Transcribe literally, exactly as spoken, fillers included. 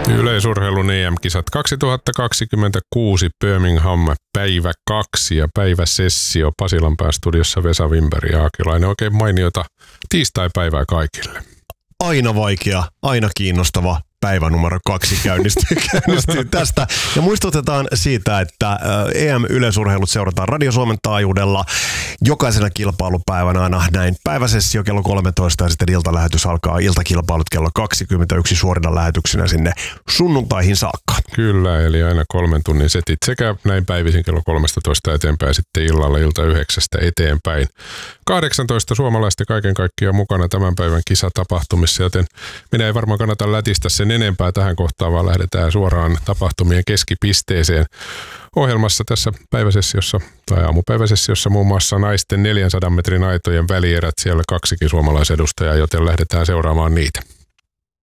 Yleisurheilun E M-kisat kaksituhattakaksikymmentäkuusi Birmingham päivä kaksi ja päiväsessio Pasilanpään studiossa Vesa Wimberg ja Aakilainen. Oikein mainiota tiistai-päivää kaikille. Aina vaikea, aina kiinnostava päivä numero kaksi käynnistyy, käynnistyy tästä. Ja muistutetaan siitä, että E M-yleisurheilut seurataan Radio Suomen taajuudella jokaisena kilpailupäivänä aina näin. Päiväsessio kello kolmetoista ja sitten iltalähetys alkaa iltakilpailut kello kaksikymmentäyksi suorina lähetyksinä sinne sunnuntaihin saakka. Kyllä, eli aina kolmen tunnin setit sekä näin päivisin kello kolmetoista eteenpäin sitten illalla ilta yhdeksästä eteenpäin. kahdeksantoista suomalaista kaiken kaikkiaan mukana tämän päivän kisatapahtumissa, joten minä ei varmaan kannata lätistä sen enempää tähän kohtaan, vaan lähdetään suoraan tapahtumien keskipisteeseen. Ohjelmassa tässä päiväsessiossa tai aamupäiväsessiossa muun muassa naisten neljänsadan metrin aitojen välierät, siellä kaksikin suomalaisedustajaa, joten lähdetään seuraamaan niitä.